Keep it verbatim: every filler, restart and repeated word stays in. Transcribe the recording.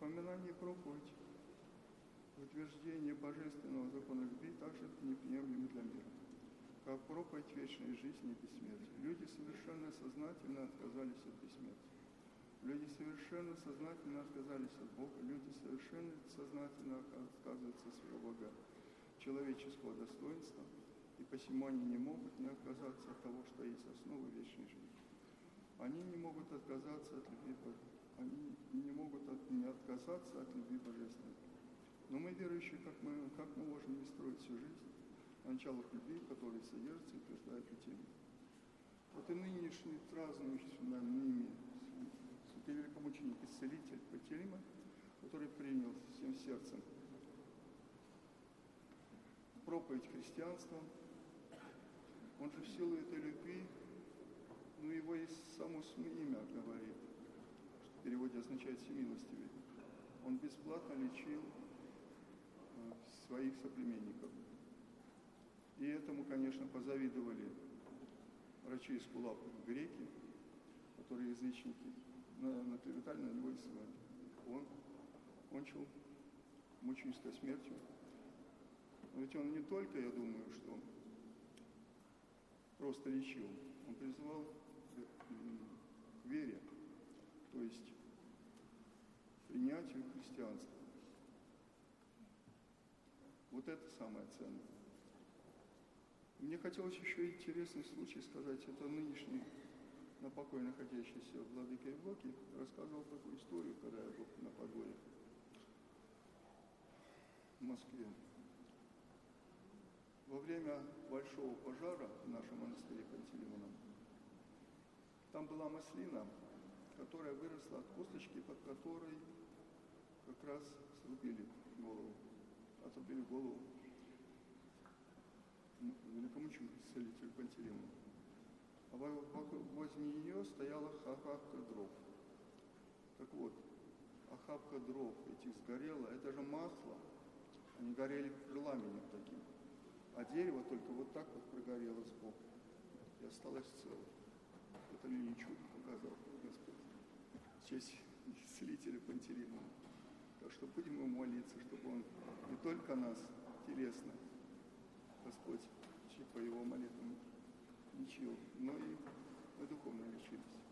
напоминание проповедь, утверждение божественного закона любви также неприемлемы для мира, как проповедь вечной жизни и бессмертия. Люди совершенно сознательно отказались от бессмертия. Люди совершенно сознательно отказались от Бога. Люди совершенно сознательно отказываются от своего Бога, человеческого достоинства, и посему они не могут не отказаться от того, что есть основа вечной жизни. Они не могут отказаться от любви Божьей. Они не могут от, не отказаться от любви божественной. Но мы верующие, как мы, как мы можем не строить всю жизнь на началах любви, которые содержатся и утверждают Пятимия. Вот и нынешний празднующий нами святый великомученик исцелитель Пантелеймон, который принял всем сердцем проповедь христианства, он же в силу этой любви, ну его и само имя говорит, что в переводе означает всемилостивый. Он бесплатно лечил своих соплеменников. И этому, конечно, позавидовали врачи из Кулапы, греки, которые язычники, наклеветали на него и ссылали. Он кончил мученической смертью. Но ведь он не только, я думаю, что просто лечил, он призывал к вере, то есть принятию христианства. Вот это самое ценное. Мне хотелось еще интересный случай сказать. Это нынешний, на покой находящийся владыка Евдокий, рассказывал такую историю, когда я был на подворье в Москве. Во время большого пожара в нашем монастыре Пантелеймона там была маслина, которая выросла от косточки, под которой как раз срубили голову. Отрубили голову великомученику исцелителю Пантелеймону. А возле нее стояла охапка дров. Так вот, охапка дров этих сгорела, это же масло, они горели пламенем таким. А дерево только вот так вот прогорело сбоку и осталось целым. Это ли не чудо показал Господь в честь исцелителя Пантелеймона. Так что будем ему молиться, чтобы он не только нас телесно, Господь, по его молитвам лечил, но и мы духовно лечились.